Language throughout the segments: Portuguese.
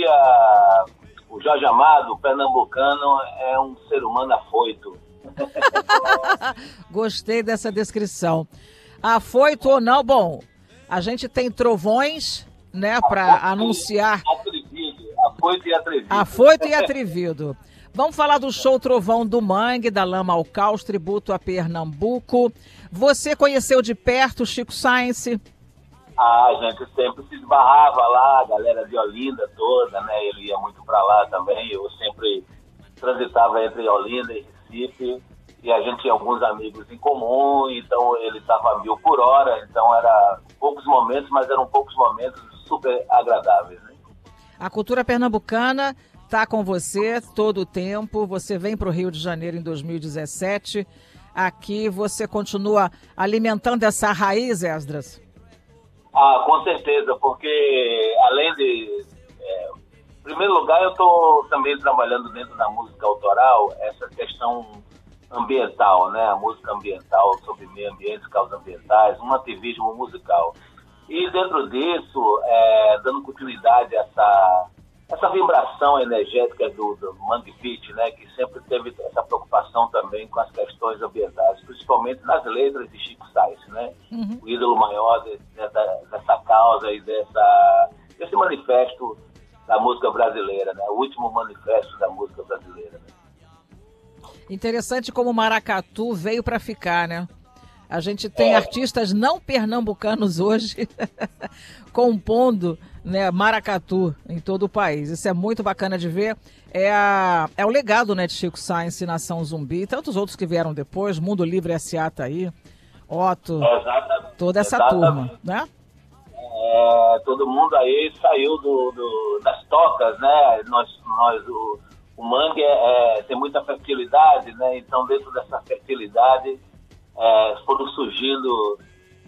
dizia o Jorge Amado, o pernambucano é um ser humano afoito. Gostei dessa descrição. Afoito ou não, bom, a gente tem trovões, né, para anunciar. Afoito e atrevido. Afoito e atrevido. Vamos falar do show Trovão do Mangue, da Lama ao Caos, tributo a Pernambuco. Você conheceu de perto o Chico Science? A gente sempre se esbarrava lá, a galera de Olinda toda, né? Ele ia muito para lá também. Eu sempre transitava entre Olinda e Recife. E a gente tinha alguns amigos em comum, então ele estava a 1000 por hora. Então era poucos momentos, mas eram poucos momentos super agradáveis, né? A cultura pernambucana está com você todo o tempo. Você vem para o Rio de Janeiro em 2017. Aqui você continua alimentando essa raiz, Esdras? Com certeza, porque além de... em primeiro lugar, eu estou também trabalhando dentro da música autoral, essa questão ambiental, né? A música ambiental sobre meio ambiente, causas ambientais, um ativismo musical. E dentro disso, dando continuidade a essa vibração energética do Mangue Beat, né? Que sempre teve essa preocupação também com as questões ambientais, principalmente nas letras de Chico Science, né? Uhum. O ídolo maior dessa causa e desse manifesto da música brasileira, né? O último manifesto da música brasileira, né? Interessante como o maracatu veio para ficar, né? A gente tem artistas não pernambucanos hoje compondo, né, maracatu em todo o país. Isso é muito bacana de ver. É o legado, né, de Chico Science, Nação Zumbi e tantos outros que vieram depois. Mundo Livre S.A. tá aí, Otto, toda essa turma, né? Todo mundo aí saiu das tocas, né? O mangue tem muita fertilidade, né? Então, dentro dessa fertilidade, foram surgindo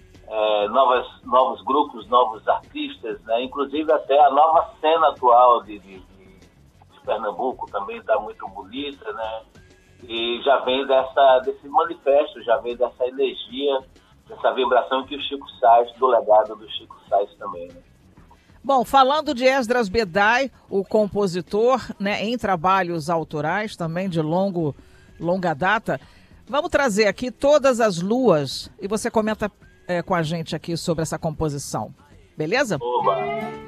novos grupos, novos artistas, né? Inclusive até a nova cena atual de Pernambuco também está muito bonita, né? E já vem desse manifesto, já vem dessa energia, dessa vibração que o Chico Science, do legado do Chico Science também, né? Bom, falando de Esdras Bedai, o compositor, né, em trabalhos autorais também de longa data, vamos trazer aqui Todas as Luas e você comenta com a gente aqui sobre essa composição, beleza? Oba!